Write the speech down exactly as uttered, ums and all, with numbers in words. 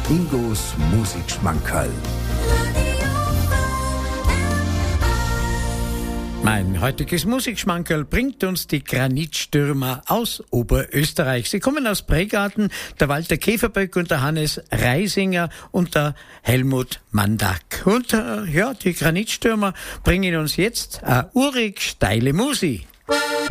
Ingos Musikschmankerl. Mein heutiges Musikschmankerl bringt uns die Granitstürmer aus Oberösterreich. Sie kommen aus Pregarten, der Walter Käferböck und der Hannes Reisinger und der Helmut Mandak. Und äh, ja, die Granitstürmer bringen uns jetzt eine urig steile Musi.